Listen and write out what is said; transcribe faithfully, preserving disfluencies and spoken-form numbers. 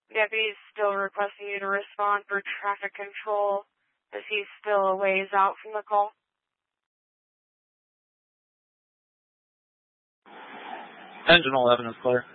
Deputy's still requesting you to respond for traffic control as he's still a ways out from the call. Engine eleven is clear.